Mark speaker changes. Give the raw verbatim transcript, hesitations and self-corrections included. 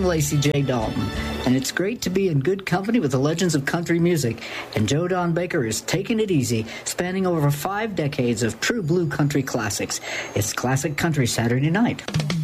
Speaker 1: Lacey J. Dalton, and it's great to be in good company with the legends of country music. And Joe Don Baker is taking it easy, spanning over five decades of true blue country classics. It's Classic Country Saturday night.